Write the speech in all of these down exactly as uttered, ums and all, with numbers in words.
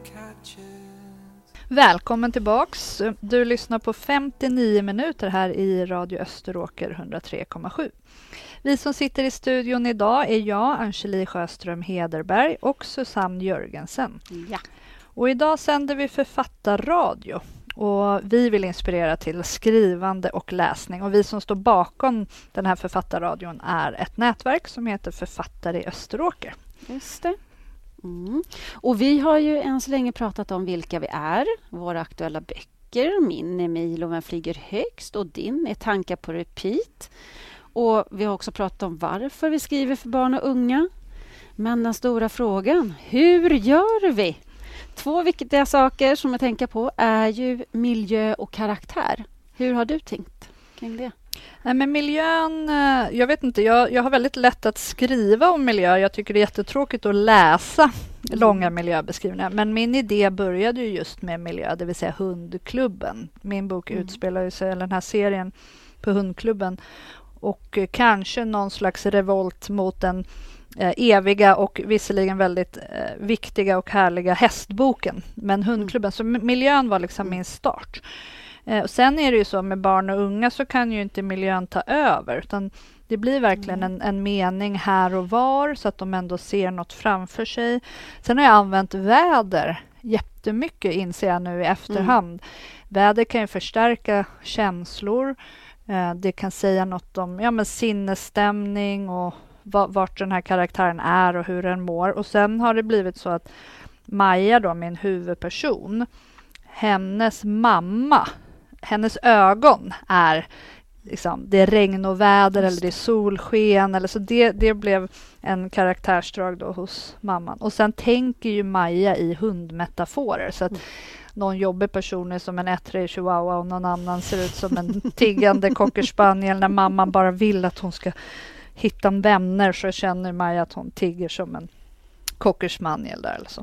Välkommen tillbaks. Du lyssnar på femtionio minuter här i Radio Österåker hundratre komma sju. Vi som sitter i studion idag är jag, Angelique Sjöström Hederberg och Susanne Jörgensen. Ja. Och idag sänder vi författarradio. Och vi vill inspirera till skrivande och läsning. Och vi som står bakom den här författarradion är ett nätverk som heter Författare i Österåker. Just det. Mm. Och vi har ju än så länge pratat om vilka vi är, våra aktuella böcker. Min är Milo vem flyger högst och din är Tankar på repeat. Och vi har också pratat om varför vi skriver för barn och unga. Men den stora frågan, hur gör vi? Två viktiga saker som jag tänker på är ju miljö och karaktär. Hur har du tänkt kring det? Nej, men miljön, jag vet inte, jag, jag har väldigt lätt att skriva om miljö. Jag tycker det är jättetråkigt att läsa mm. långa miljöbeskrivningar. Men min idé började ju just med miljö, det vill säga hundklubben. Min bok mm. utspelar sig, eller den här serien, på hundklubben. Och eh, kanske någon slags revolt mot den eh, eviga och visserligen väldigt eh, viktiga och härliga hästboken. Men hundklubben, mm. så miljön var liksom min start. Eh, och sen är det ju så med barn och unga så kan ju inte miljön ta över. Utan det blir verkligen mm. en, en mening här och var så att de ändå ser något framför sig. Sen har jag använt väder jättemycket, inser jag nu i efterhand. Mm. Väder kan ju förstärka känslor. Eh, det kan säga något om ja, men sinnesstämning och va, vart den här karaktären är och hur den mår. Och sen har det blivit så att Maja då, min huvudperson, hennes mamma, hennes ögon är liksom, det är regn och väder eller det är solsken. Eller så det, det blev en karaktärsdrag då hos mamman. Och sen tänker ju Maja i hundmetaforer. Så att mm. någon jobbig person är som en ettrig chihuahua och någon annan ser ut som en tiggande cockerspaniel. När mamman bara vill att hon ska hitta vänner så känner Maja att hon tigger som en cockerspaniel där eller så.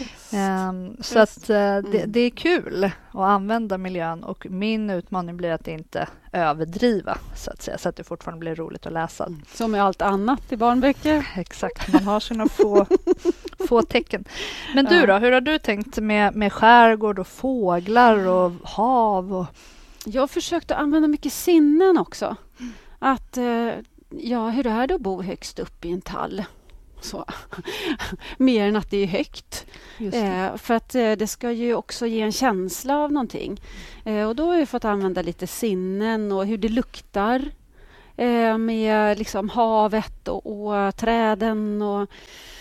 Um, så att uh, det, det är kul att använda miljön och min utmaning blir att inte överdriva så att säga, så att det fortfarande blir roligt att läsa. Mm. Som med allt annat i barnböcker. Exakt, man har sina få, få tecken. Men du då, hur har du tänkt med, med skärgård och fåglar och hav? Och... Jag har försökt att använda mycket sinnen också. Att, uh, ja, hur är det att bo högst upp i en tall? Så. Mer än att det är högt. Eh, för att eh, det ska ju också ge en känsla av någonting. Eh, och då har jag fått använda lite sinnen och hur det luktar. Eh, med liksom havet och, och träden och,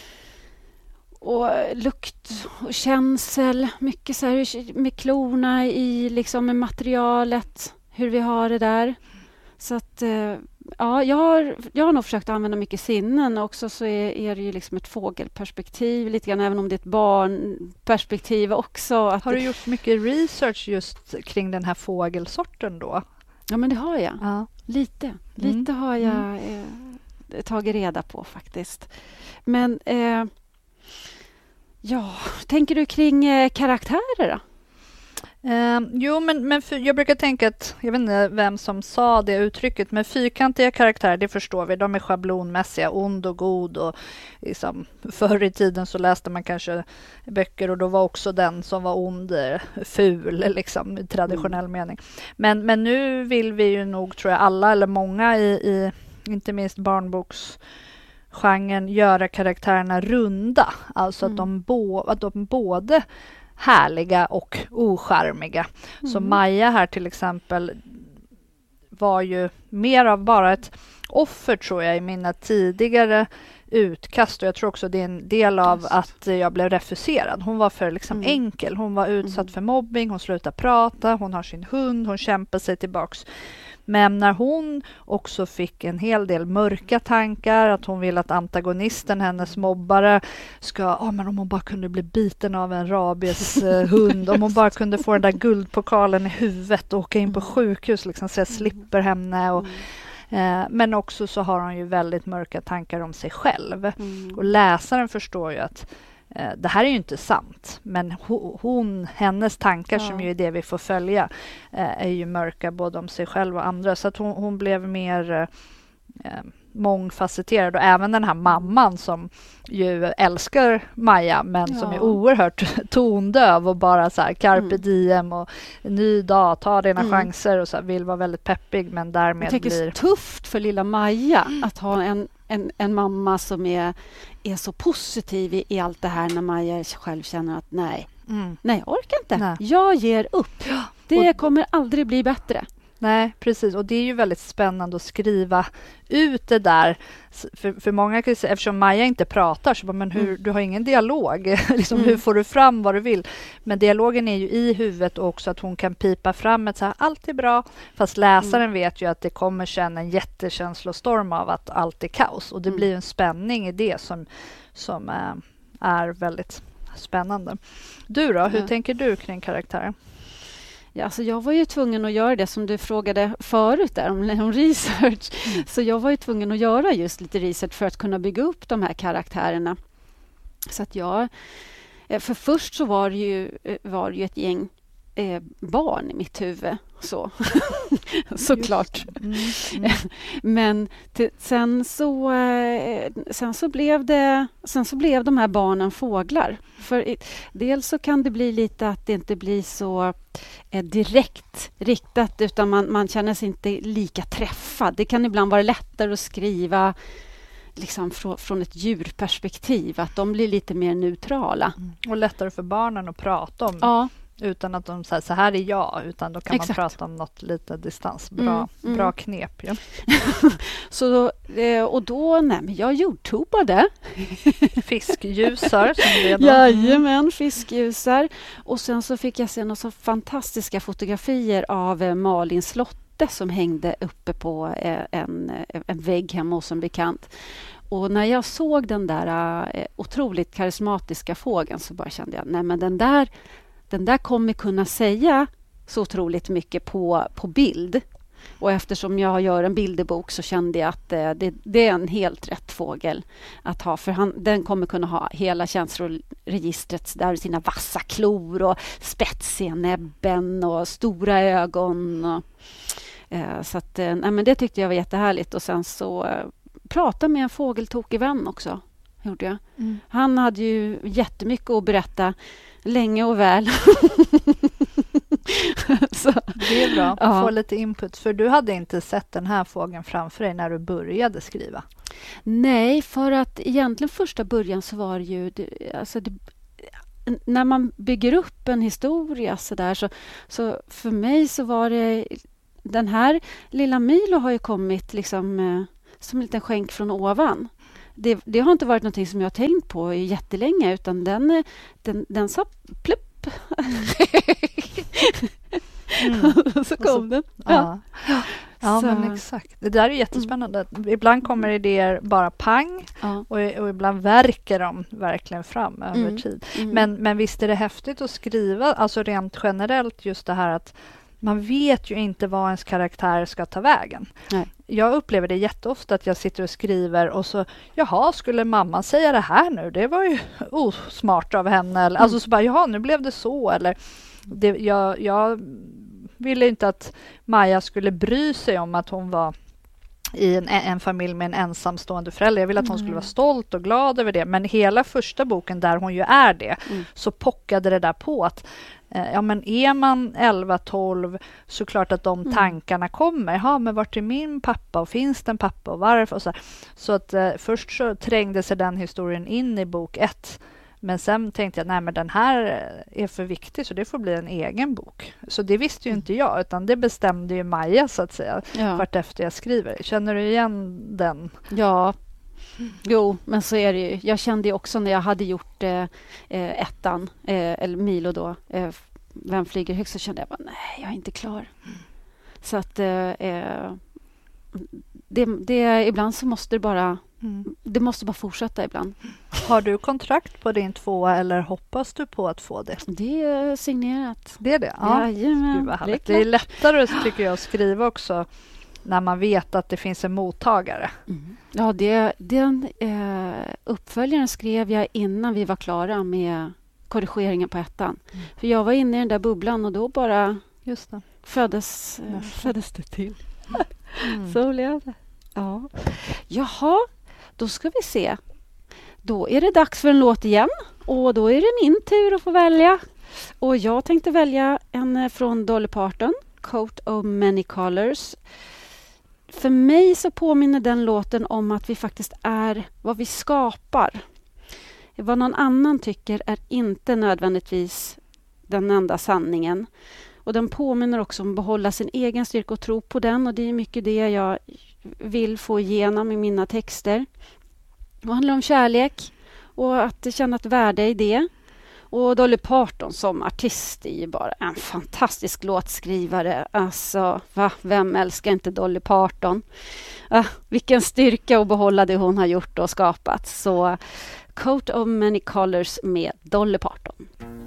och lukt och känsel. Mycket så här med klorna i liksom med materialet. Hur vi har det där. Så att... Eh, Ja, jag har, jag har nog försökt använda mycket sinnen. Också så är, är det ju liksom ett fågelperspektiv lite grann, även om det är ett barnperspektiv också. Att har du gjort mycket research just kring den här fågelsorten då? Ja, men det har jag. Ja. Lite. Lite mm. har jag eh, tagit reda på faktiskt. Men eh, ja, tänker du kring eh, karaktärer då? Uh, jo, men, men för, jag brukar tänka att, jag vet inte vem som sa det uttrycket, men fyrkantiga karaktärer, det förstår vi, de är schablonmässiga, ond och god och liksom, förr i tiden så läste man kanske böcker och då var också den som var ond ful, liksom, i traditionell mm. mening. Men, men nu vill vi ju nog, tror jag, alla eller många i, i inte minst barnboksgenren göra karaktärerna runda, alltså mm. att, de bo, att de både härliga och ocharmiga. Mm. Så Maja här till exempel var ju mer av bara ett offer, tror jag, i mina tidigare utkast. Och jag tror också det är en del av Just. att jag blev refuserad. Hon var för liksom mm. enkel. Hon var utsatt mm. för mobbing. Hon slutade prata. Hon har sin hund. Hon kämpar sig tillbaks. Men när hon också fick en hel del mörka tankar, att hon vill att antagonisten, hennes mobbare, ska, oh, men om hon bara kunde bli biten av en rabieshund, om hon bara kunde få den där guldpokalen i huvudet och åka in på sjukhus, liksom, så jag slipper henne. Och, eh, men också så har hon ju väldigt mörka tankar om sig själv. Mm. Och läsaren förstår ju att eh, det här är ju inte sant, men hon, hennes tankar, ja. som ju är det vi får följa, eh, är ju mörka både om sig själv och andra. Så att hon, hon blev mer, eh, mångfacetterad och även den här mamman som ju älskar Maja men ja. som är oerhört tondöv och bara så här carpe mm. diem och ny dag, ta dina mm. chanser och så här, vill vara väldigt peppig men därmed jag tycker blir... det är tufft för lilla Maja mm. att ha en, en, en mamma som är, är så positiv i, i allt det här när Maja själv känner att nej, mm. nej jag orkar inte, nej. jag ger upp. Ja. Det och... kommer aldrig bli bättre. Nej, precis. Och det är ju väldigt spännande att skriva ut det där. För, för många kan säga, eftersom Maja inte pratar, så bara, men hur, mm. du har ingen dialog. liksom, mm. Hur får du fram vad du vill? Men dialogen är ju i huvudet och också att hon kan pipa fram ett så här, allt är bra. Fast läsaren mm. vet ju att det kommer känna en jättekänslostorm av att allt är kaos. Och det mm. blir en spänning i det som, som äh, är väldigt spännande. Du då, hur ja. tänker du kring karaktären? Ja, alltså jag var ju tvungen att göra det som du frågade förut där om, om research. Mm. Så jag var ju tvungen att göra just lite research för att kunna bygga upp de här karaktärerna. Så att jag... För först så var det ju, var det ju ett gäng eh, barn i mitt huvud. Så. Såklart. Mm. Mm. Men till, sen, så, eh, sen, så blev det, sen så blev de här barnen fåglar. För i, dels så kan det bli lite att det inte blir så eh, direkt riktat utan man, man känner sig inte lika träffad. Det kan ibland vara lättare att skriva liksom från, från ett djurperspektiv. Att de blir lite mer neutrala. Mm. Och lättare för barnen att prata om. Ja. Utan att de säger så här är jag, utan då kan Exakt. man prata om något lite distans. Bra, mm, mm. bra knep. Ja. Så, och då, nej men jag youtubade. Fiskljusar. Som redan... Jajamän, fiskljusar. Och sen så fick jag se några så fantastiska fotografier av eh, Malin Slotte som hängde uppe på eh, en, en vägg hemma hos en bekant. Och när jag såg den där eh, otroligt karismatiska fågeln så bara kände jag, nej men den där Den där kommer kunna säga så otroligt mycket på, på bild. Och eftersom jag gör en bilderbok så kände jag att eh, det, det är en helt rätt fågel att ha. För han, den kommer kunna ha hela känsloregistret där sina vassa klor och spetsiga näbben och stora ögon. Och, eh, så att, eh, nej, men det tyckte jag var jättehärligt. Och sen så eh, prata med en fågeltokig vän också. Gjorde jag. Mm. Han hade ju jättemycket att berätta länge och väl. Så. Det är bra. Ja. Få lite input. För du hade inte sett den här fågeln framför dig när du började skriva. Nej, för att egentligen första början så var det ju... Det, alltså det, när man bygger upp en historia så där så, så för mig så var det... Den här lilla Milo har ju kommit liksom eh, som en liten skänk från ovan. Det, det har inte varit någonting som jag har tänkt på i jättelänge utan den, den, den sa plupp. Mm. Så kom så, den. Ja, ja. ja men exakt. Det där är jättespännande. Mm. Ibland kommer idéer bara pang ja. och, och ibland verkar de verkligen fram över mm. tid. Mm. Men, men visst är det häftigt att skriva, alltså rent generellt just det här att man vet ju inte vad ens karaktär ska ta vägen. Nej. Jag upplever det jätteofta att jag sitter och skriver och så, jaha, skulle mamma säga det här nu? Det var ju osmart av henne. Eller, mm. Alltså så bara, jaha, nu blev det så. Eller, det, jag, jag ville inte att Maja skulle bry sig om att hon var i en, en familj med en ensamstående förälder. Jag ville att hon mm. skulle vara stolt och glad över det. Men hela första boken där hon ju är det, mm. så pockade det där på att ja, men är man elva tolv så klart att de tankarna mm. kommer. Ja, men vart är min pappa och finns det en pappa och varför? Och så så att eh, först så trängde sig den historien in i bok ett. Men sen tänkte jag, nej men den här är för viktig så det får bli en egen bok. Så det visste ju inte jag utan det bestämde ju Maja så att säga ja. vart efter jag skriver. Känner du igen den? Ja. Jo, men så är det ju. Jag kände ju också när jag hade gjort eh, ettan, eh, eller Milo då, eh, Vem flyger högst, så kände jag bara, nej, jag är inte klar. Mm. Så att eh, det, det, ibland så måste det bara, mm. det måste bara fortsätta ibland. Har du kontrakt på din tvåa eller hoppas du på att få det? Det är signerat. Det är det? Ja. Jajamän, det, är det är lättare tycker jag att skriva också när man vet att det finns en mottagare. Mm. Ja, det, den eh, uppföljaren skrev jag innan vi var klara med korrigeringen på ettan. Mm. För jag var inne i den där bubblan och då bara Just det. Föddes, eh, föddes det till. Mm. Så blev det. Ja. Jaha, då ska vi se. Då är det dags för en låt igen. Och då är det min tur att få välja. Och jag tänkte välja en från Dolly Parton, Coat of Many Colors. För mig så påminner den låten om att vi faktiskt är vad vi skapar. Vad någon annan tycker är inte nödvändigtvis den enda sanningen. Och den påminner också om att behålla sin egen styrka och tro på den. Och det är mycket det jag vill få igenom i mina texter. Det handlar om kärlek och att känna ett värde i det. Och Dolly Parton som artist är ju bara en fantastisk låtskrivare. Alltså, va? Vem älskar inte Dolly Parton? Ah, vilken styrka att behålla det hon har gjort och skapat. Så Coat of Many Colors med Dolly Parton.